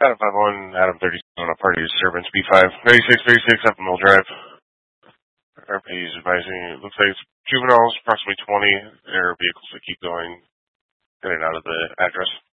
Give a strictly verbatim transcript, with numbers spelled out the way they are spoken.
Adam five one, Adam thirty-seven on a party disturbance, B five, thirty-six thirty-six up Mill Drive. R P is advising, it looks like it's juveniles, approximately twenty. There are vehicles that keep going in and out of the address.